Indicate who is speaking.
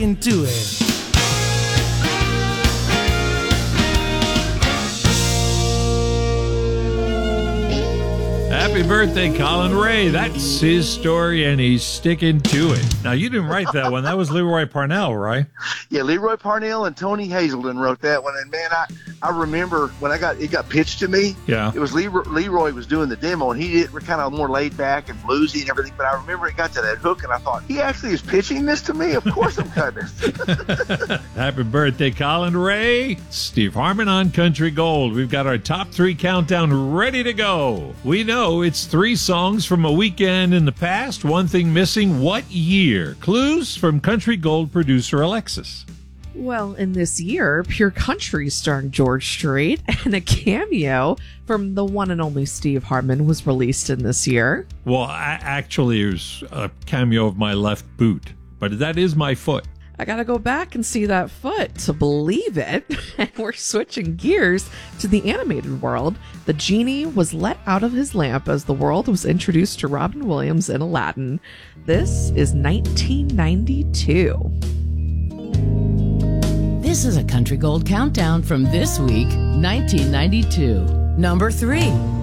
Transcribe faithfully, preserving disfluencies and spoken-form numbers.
Speaker 1: sticking to it.
Speaker 2: Happy birthday, Colin Ray. That's his story, and he's sticking to it. Now, you didn't write that one. That was Leroy Parnell, right?
Speaker 3: Yeah, Leroy Parnell and Tony Hazelden wrote that one. And, man, I, I remember when I got it got pitched to me.
Speaker 2: Yeah.
Speaker 3: It was Leroy, Leroy was doing the demo, and he did, were kind of more laid back and bluesy and everything. But I remember it got to that hook, and I thought, he actually is pitching this to me? Of course I'm cutting it.
Speaker 2: Happy birthday, Colin Ray. Steve Harmon on Country Gold. We've got our top three countdown ready to go. We know it's three songs from a weekend in the past. One thing missing. What year? Clues from Country Gold producer Alexis.
Speaker 4: Well, in this year, Pure Country starring George Strait and a cameo from the one and only Steve Harmon was released in this year.
Speaker 2: Well, I, actually, it was a cameo of my left boot, but that is my foot.
Speaker 4: I gotta go back and see that foot to believe it. And we're switching gears to the animated world. The genie was let out of his lamp as the world was introduced to Robin Williams in Aladdin. This is nineteen ninety-two.
Speaker 5: This is a Country Gold countdown from this week, nineteen ninety-two. Number three.